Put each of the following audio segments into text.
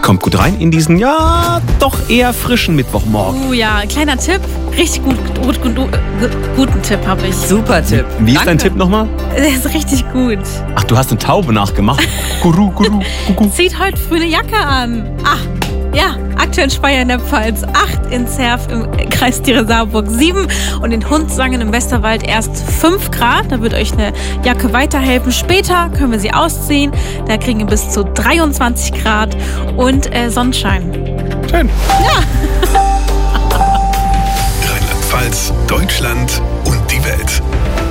Kommt gut rein in diesen, ja, doch eher frischen Mittwochmorgen. Ja, kleiner Tipp. Richtig guten Tipp habe ich. Super Tipp. Wie ist dein Tipp nochmal? Der ist richtig gut. Ach, du hast eine Taube nachgemacht. Guru, guru, gugu. Zieht heute früh eine Jacke an. Ja, aktuell in Speyer in der Pfalz 8, in Zerf im Kreis Tiere-Saarburg 7 und in Hundsangen im Westerwald erst 5 Grad. Da wird euch eine Jacke weiterhelfen. Später können wir sie ausziehen. Da kriegen wir bis zu 23 Grad und Sonnenschein. Schön. Ja. Rheinland-Pfalz, Deutschland und die Welt.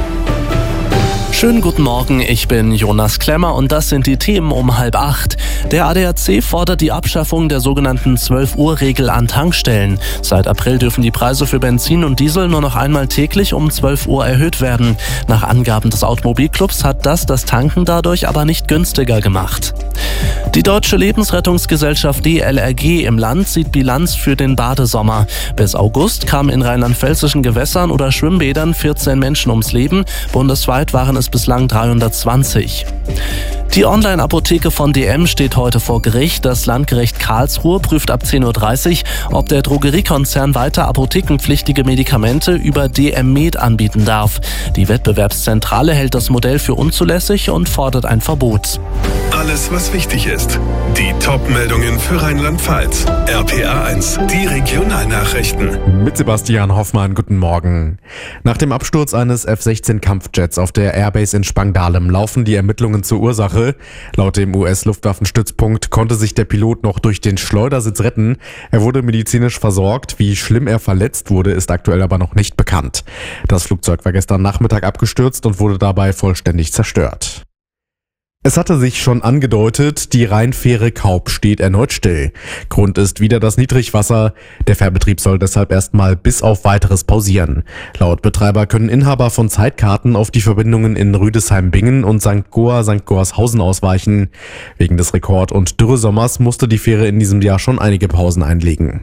Schönen guten Morgen, ich bin Jonas Klemmer und das sind die Themen um 7:30. Der ADAC fordert die Abschaffung der sogenannten 12-Uhr-Regel an Tankstellen. Seit April dürfen die Preise für Benzin und Diesel nur noch einmal täglich um 12 Uhr erhöht werden. Nach Angaben des Automobilclubs hat das Tanken dadurch aber nicht günstiger gemacht. Die Deutsche Lebensrettungsgesellschaft DLRG im Land zieht Bilanz für den Badesommer. Bis August kamen in rheinland-pfälzischen Gewässern oder Schwimmbädern 14 Menschen ums Leben. Bundesweit waren es bislang 320. Die Online-Apotheke von DM steht heute vor Gericht. Das Landgericht Karlsruhe prüft ab 10:30 Uhr, ob der Drogeriekonzern weiter apothekenpflichtige Medikamente über DM Med anbieten darf. Die Wettbewerbszentrale hält das Modell für unzulässig und fordert ein Verbot. Alles, was wichtig ist. Die Top-Meldungen für Rheinland-Pfalz. RPA 1, die Regionalnachrichten. Mit Sebastian Hoffmann, guten Morgen. Nach dem Absturz eines F-16-Kampfjets auf der Airbase in Spangdahlem laufen die Ermittlungen zur Ursache. Laut dem US-Luftwaffenstützpunkt konnte sich der Pilot noch durch den Schleudersitz retten. Er wurde medizinisch versorgt. Wie schlimm er verletzt wurde, ist aktuell aber noch nicht bekannt. Das Flugzeug war gestern Nachmittag abgestürzt und wurde dabei vollständig zerstört. Es hatte sich schon angedeutet, die Rheinfähre Kaub steht erneut still. Grund ist wieder das Niedrigwasser. Der Fährbetrieb soll deshalb erstmal bis auf Weiteres pausieren. Laut Betreiber können Inhaber von Zeitkarten auf die Verbindungen in Rüdesheim-Bingen und St. Goarshausen ausweichen. Wegen des Rekord- und Dürresommers musste die Fähre in diesem Jahr schon einige Pausen einlegen.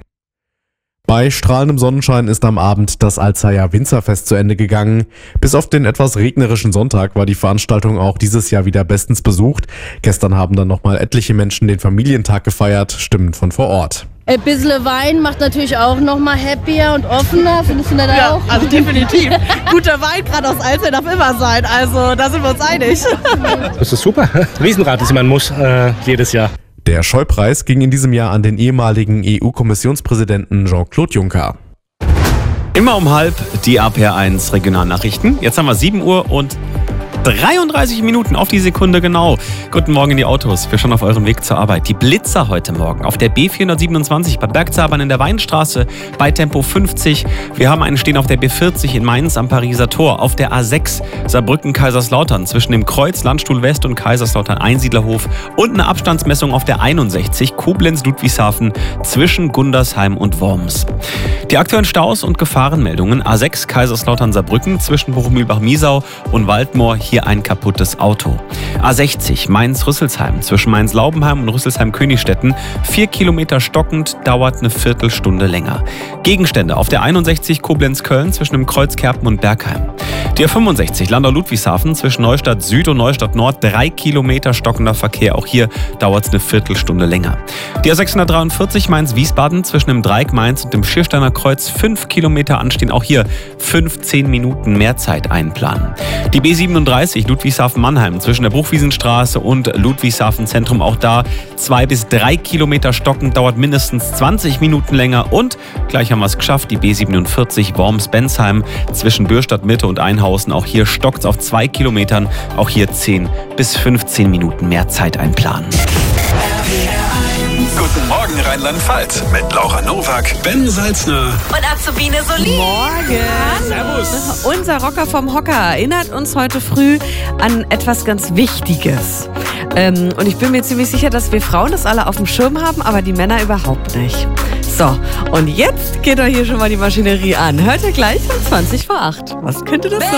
Bei strahlendem Sonnenschein ist am Abend das Alzeyer Winzerfest zu Ende gegangen. Bis auf den etwas regnerischen Sonntag war die Veranstaltung auch dieses Jahr wieder bestens besucht. Gestern haben dann nochmal etliche Menschen den Familientag gefeiert, Stimmen von vor Ort. Ein bisschen Wein macht natürlich auch nochmal happier und offener, findest du das auch? Also definitiv. Guter Wein, gerade aus Alzey, darf immer sein. Also da sind wir uns einig. Das ist super. Riesenrad ist man muss jedes Jahr. Der Scholl-Preis ging in diesem Jahr an den ehemaligen EU-Kommissionspräsidenten Jean-Claude Juncker. Immer um 7:30 die RPA 1 Regionalnachrichten. Jetzt haben wir 7 Uhr und 33 Minuten auf die Sekunde genau. Guten Morgen in die Autos. Wir schon auf eurem Weg zur Arbeit. Die Blitzer heute Morgen auf der B427 bei Bergzabern in der Weinstraße bei Tempo 50. Wir haben einen stehen auf der B40 in Mainz am Pariser Tor. Auf der A6 Saarbrücken-Kaiserslautern zwischen dem Kreuz Landstuhl West und Kaiserslautern Einsiedlerhof. Und eine Abstandsmessung auf der 61 Koblenz-Ludwigshafen zwischen Gundersheim und Worms. Die aktuellen Staus und Gefahrenmeldungen. A6 Kaiserslautern-Saarbrücken zwischen Bochum-Mühlbach-Miesau und Waldmoor. Hier ein kaputtes Auto. A60 Mainz-Rüsselsheim zwischen Mainz-Laubenheim und Rüsselsheim-Königstetten. 4 Kilometer stockend, dauert eine Viertelstunde länger. Gegenstände auf der 61 Koblenz-Köln zwischen dem Kreuz Kerpen und Bergheim. Die A65 Landau-Ludwigshafen zwischen Neustadt Süd und Neustadt Nord. 3 Kilometer stockender Verkehr. Auch hier dauert es eine Viertelstunde länger. Die A643 Mainz-Wiesbaden zwischen dem Dreieck Mainz und dem Schiersteiner Kreuz. 5 Kilometer anstehen. Auch hier 15 Minuten mehr Zeit einplanen. Die B37 Ludwigshafen-Mannheim zwischen der Bruchwiesenstraße und Ludwigshafen-Zentrum. Auch da 2 bis 3 Kilometer stockend, dauert mindestens 20 Minuten länger. Und gleich haben wir es geschafft, die B47 Worms-Bensheim zwischen Bürstadt-Mitte und Einhausen. Auch hier stockt es auf 2 Kilometern. Auch hier 10 bis 15 Minuten mehr Zeit einplanen. Guten Morgen Rheinland-Pfalz mit Laura Nowak, Ben Salzner Und Azubine Solin. Morgen. Servus. Unser Rocker vom Hocker erinnert uns heute früh an etwas ganz Wichtiges. Und ich bin mir ziemlich sicher, dass wir Frauen das alle auf dem Schirm haben, aber die Männer überhaupt nicht. So, und jetzt geht doch hier schon mal die Maschinerie an. Hört ihr gleich um 7:20. Was könnte das sein?